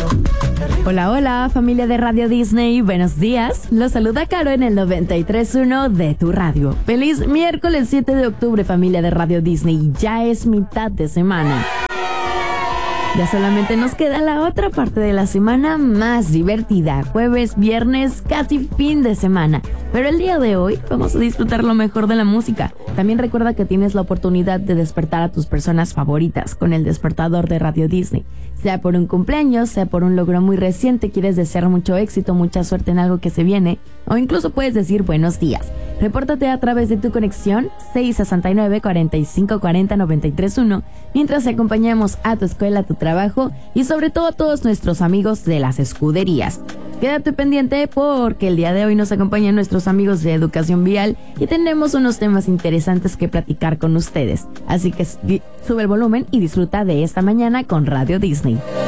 Hola, hola, familia de Radio Disney, buenos días. Los saluda Caro en el 93.1 de tu radio. Feliz miércoles 7 de octubre, familia de Radio Disney. Ya es mitad de semana. Ya solamente nos queda la otra parte de la semana más divertida. Jueves, viernes, casi fin de semana. Pero el día de hoy vamos a disfrutar lo mejor de la música. También recuerda que tienes la oportunidad de despertar a tus personas favoritas con el despertador de Radio Disney. Sea por un cumpleaños, sea por un logro muy reciente, quieres desear mucho éxito, mucha suerte en algo que se viene, o incluso puedes decir buenos días. Repórtate a través de tu conexión 669-4540-931 mientras te acompañamos a tu escuela, a tu trabajo y sobre todo a todos nuestros amigos de las escuderías. Quédate pendiente porque el día de hoy nos acompañan nuestros amigos de Educación Vial y tenemos unos temas interesantes que platicar con ustedes. Así que sube el volumen y disfruta de esta mañana con Radio Disney.